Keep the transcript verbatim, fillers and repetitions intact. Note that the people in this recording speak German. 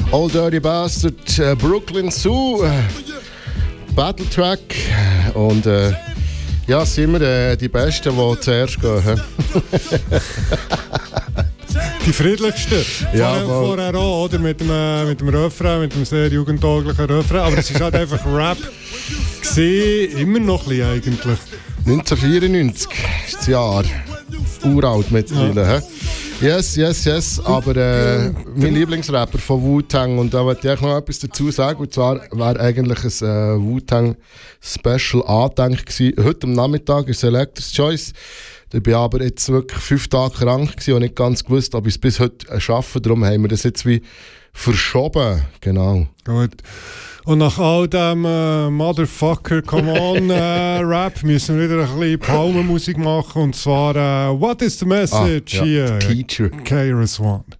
Old Dirty Bastard, äh, Brooklyn Zoo, äh, Battle Track und äh, ja, sind wir äh, die Besten, die zuerst gehen. Die friedlichsten. Ja, vorher, vorher auch, oder? Mit dem, äh, mit dem Refrain, mit dem sehr jugendtauglichen Refrain. Aber es war halt einfach Rap gewesen, immer noch ein bisschen eigentlich. neunzehnhundertvierundneunzig ist das Jahr. Uralt mittlerweile. Ja. Yes, yes, yes. Aber äh, mein Lieblingsrapper von Wu-Tang, und da wollte ich noch etwas dazu sagen, und zwar war eigentlich ein äh, Wu-Tang-Special angedenkt gewesen. Heute am Nachmittag ist Selector's Choice. Ich war aber jetzt wirklich fünf Tage krank und nicht ganz gewusst, ob ich es bis heute schaffe. Darum haben wir das jetzt wie verschoben. Genau. Gut. Und nach all dem äh, Motherfucker, come on äh, Rap müssen wir wieder ein bisschen Palmenmusik machen. Und zwar, äh, What is the Message ah, ja. hier? Teacher. K R S One.